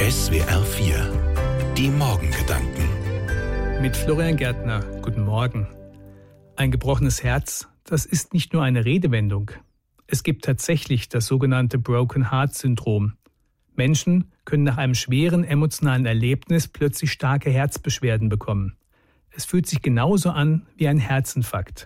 SWR 4, die Morgengedanken. Mit Florian Gärtner, guten Morgen. Ein gebrochenes Herz, das ist nicht nur eine Redewendung. Es gibt tatsächlich das sogenannte Broken Heart Syndrom. Menschen können nach einem schweren emotionalen Erlebnis plötzlich starke Herzbeschwerden bekommen. Es fühlt sich genauso an wie ein Herzinfarkt.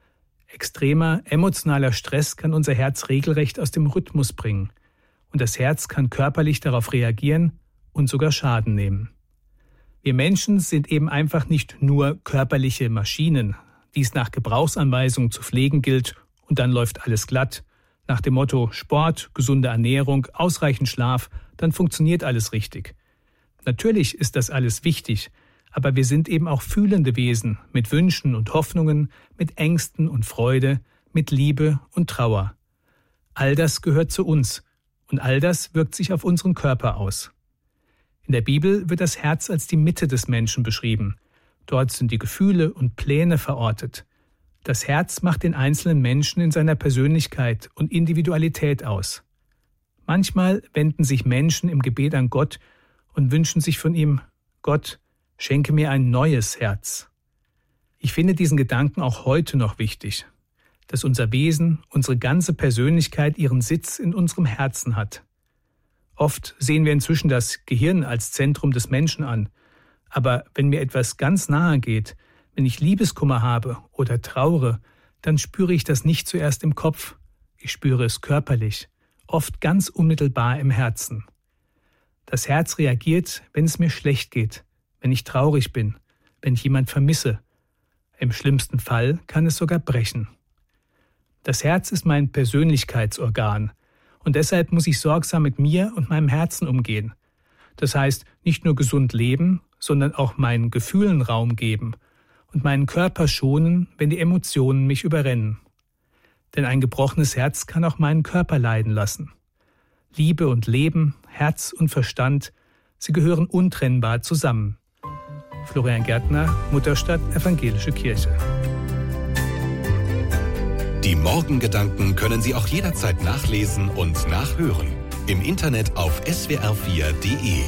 Extremer emotionaler Stress kann unser Herz regelrecht aus dem Rhythmus bringen. Und das Herz kann körperlich darauf reagieren und sogar Schaden nehmen. Wir Menschen sind eben einfach nicht nur körperliche Maschinen, die es nach Gebrauchsanweisung zu pflegen gilt und dann läuft alles glatt. Nach dem Motto Sport, gesunde Ernährung, ausreichend Schlaf, dann funktioniert alles richtig. Natürlich ist das alles wichtig, aber wir sind eben auch fühlende Wesen mit Wünschen und Hoffnungen, mit Ängsten und Freude, mit Liebe und Trauer. All das gehört zu uns und all das wirkt sich auf unseren Körper aus. In der Bibel wird das Herz als die Mitte des Menschen beschrieben. Dort sind die Gefühle und Pläne verortet. Das Herz macht den einzelnen Menschen in seiner Persönlichkeit und Individualität aus. Manchmal wenden sich Menschen im Gebet an Gott und wünschen sich von ihm: Gott, schenke mir ein neues Herz. Ich finde diesen Gedanken auch heute noch wichtig, dass unser Wesen, unsere ganze Persönlichkeit ihren Sitz in unserem Herzen hat. Oft sehen wir inzwischen das Gehirn als Zentrum des Menschen an. Aber wenn mir etwas ganz nahe geht, wenn ich Liebeskummer habe oder trauere, dann spüre ich das nicht zuerst im Kopf. Ich spüre es körperlich, oft ganz unmittelbar im Herzen. Das Herz reagiert, wenn es mir schlecht geht, wenn ich traurig bin, wenn ich jemand vermisse. Im schlimmsten Fall kann es sogar brechen. Das Herz ist mein Persönlichkeitsorgan und deshalb muss ich sorgsam mit mir und meinem Herzen umgehen. Das heißt, nicht nur gesund leben, sondern auch meinen Gefühlen Raum geben und meinen Körper schonen, wenn die Emotionen mich überrennen. Denn ein gebrochenes Herz kann auch meinen Körper leiden lassen. Liebe und Leben, Herz und Verstand, sie gehören untrennbar zusammen. Florian Gärtner, Mutterstadt Evangelische Kirche. Die Morgengedanken können Sie auch jederzeit nachlesen und nachhören. Im Internet auf swr4.de.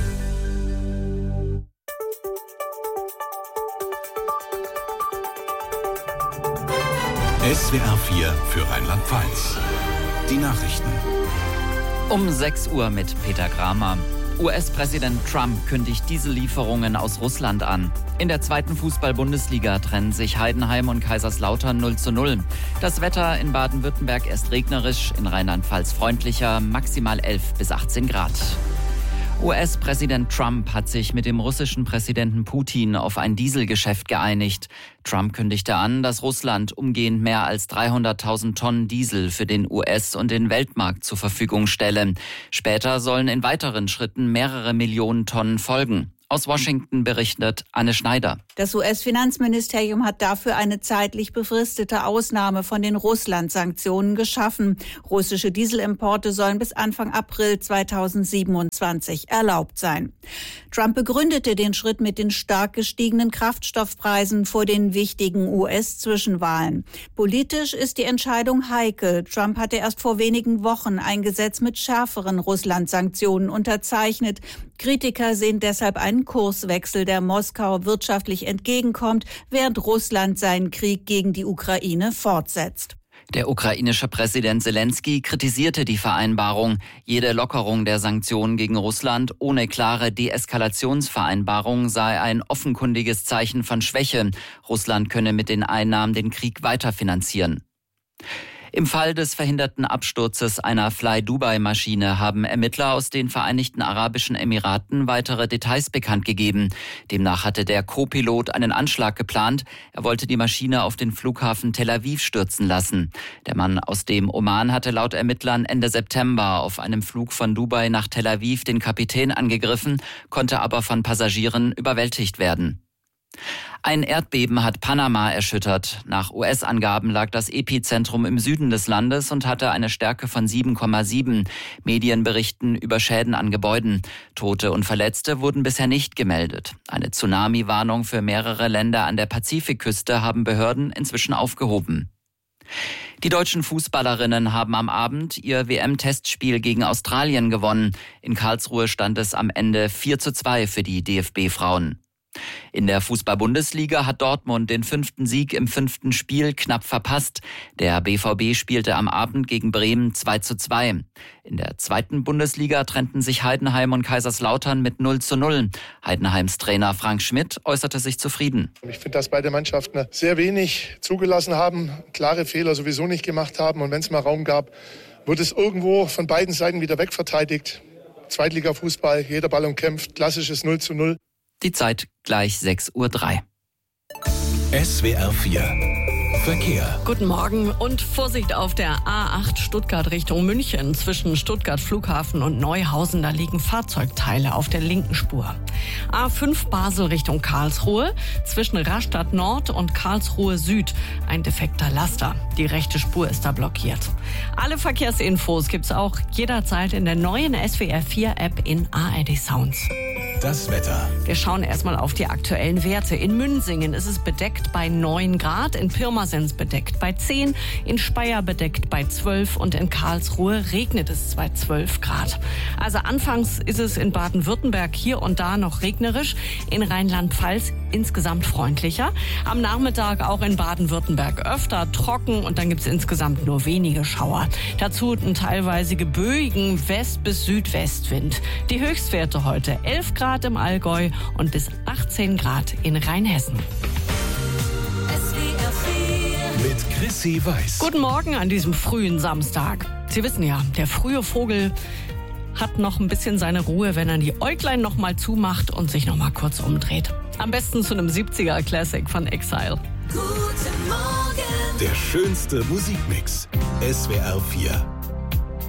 SWR 4 für Rheinland-Pfalz. Die Nachrichten. Um 6 Uhr mit Peter Kramer. US-Präsident Trump kündigt Diesellieferungen aus Russland an. In der 2. Fußball-Bundesliga trennen sich Heidenheim und Kaiserslautern 0:0. Das Wetter in Baden-Württemberg erst regnerisch, in Rheinland-Pfalz freundlicher, maximal 11 bis 18 Grad. US-Präsident Trump hat sich mit dem russischen Präsidenten Putin auf ein Dieselgeschäft geeinigt. Trump kündigte an, dass Russland umgehend mehr als 300.000 Tonnen Diesel für den US- und den Weltmarkt zur Verfügung stelle. Später sollen in weiteren Schritten mehrere Millionen Tonnen folgen. Aus Washington berichtet Anne Schneider. Das US-Finanzministerium hat dafür eine zeitlich befristete Ausnahme von den Russland-Sanktionen geschaffen. Russische Dieselimporte sollen bis Anfang April 2027 erlaubt sein. Trump begründete den Schritt mit den stark gestiegenen Kraftstoffpreisen vor den wichtigen US-Zwischenwahlen. Politisch ist die Entscheidung heikel. Trump hatte erst vor wenigen Wochen ein Gesetz mit schärferen Russland-Sanktionen unterzeichnet. Kritiker sehen deshalb einen Kurswechsel, der Moskau wirtschaftlich entgegenkommt, während Russland seinen Krieg gegen die Ukraine fortsetzt. Der ukrainische Präsident Selenskyj kritisierte die Vereinbarung. Jede Lockerung der Sanktionen gegen Russland ohne klare Deeskalationsvereinbarung sei ein offenkundiges Zeichen von Schwäche. Russland könne mit den Einnahmen den Krieg weiterfinanzieren. Im Fall des verhinderten Absturzes einer Fly-Dubai-Maschine haben Ermittler aus den Vereinigten Arabischen Emiraten weitere Details bekannt gegeben. Demnach hatte der Co-Pilot einen Anschlag geplant. Er wollte die Maschine auf den Flughafen Tel Aviv stürzen lassen. Der Mann aus dem Oman hatte laut Ermittlern Ende September auf einem Flug von Dubai nach Tel Aviv den Kapitän angegriffen, konnte aber von Passagieren überwältigt werden. Ein Erdbeben hat Panama erschüttert. Nach US-Angaben lag das Epizentrum im Süden des Landes und hatte eine Stärke von 7,7. Medien berichten über Schäden an Gebäuden. Tote und Verletzte wurden bisher nicht gemeldet. Eine Tsunami-Warnung für mehrere Länder an der Pazifikküste haben Behörden inzwischen aufgehoben. Die deutschen Fußballerinnen haben am Abend ihr WM-Testspiel gegen Australien gewonnen. In Karlsruhe stand es am Ende 4:2 für die DFB-Frauen. In der Fußball-Bundesliga hat Dortmund den 5. Sieg im 5. Spiel knapp verpasst. Der BVB spielte am Abend gegen Bremen 2:2. In der 2. Bundesliga trennten sich Heidenheim und Kaiserslautern mit 0:0. Heidenheims Trainer Frank Schmidt äußerte sich zufrieden. Ich finde, dass beide Mannschaften sehr wenig zugelassen haben, klare Fehler sowieso nicht gemacht haben. Und wenn es mal Raum gab, wurde es irgendwo von beiden Seiten wieder wegverteidigt. Zweitliga-Fußball, jeder Ball umkämpft, klassisches 0:0. Die Zeit gleich 6:03 Uhr. SWR 4 Verkehr. Guten Morgen und Vorsicht auf der A8 Stuttgart Richtung München. Zwischen Stuttgart Flughafen und Neuhausen, da liegen Fahrzeugteile auf der linken Spur. A5 Basel Richtung Karlsruhe. Zwischen Rastatt Nord und Karlsruhe Süd ein defekter Laster. Die rechte Spur ist da blockiert. Alle Verkehrsinfos gibt's auch jederzeit in der neuen SWR 4 App in ARD Sounds. Das Wetter. Wir schauen erstmal auf die aktuellen Werte. In Münsingen ist es bedeckt bei 9 Grad, in Pirmasens bedeckt bei 10, in Speyer bedeckt bei 12 und in Karlsruhe regnet es bei 12 Grad. Also anfangs ist es in Baden-Württemberg hier und da noch regnerisch, in Rheinland-Pfalz insgesamt freundlicher. Am Nachmittag auch in Baden-Württemberg öfter trocken und dann gibt es insgesamt nur wenige Schauer. Dazu einen teilweise geböigen West- bis Südwestwind. Die Höchstwerte heute 11 Grad im Allgäu und bis 18 Grad in Rheinhessen. Mit Chrissy Weiß. Guten Morgen an diesem frühen Samstag. Sie wissen ja, der frühe Vogel hat noch ein bisschen seine Ruhe, wenn er die Äuglein noch mal zumacht und sich noch mal kurz umdreht. Am besten zu einem 70er Classic von Exile. Der schönste Musikmix. SWR 4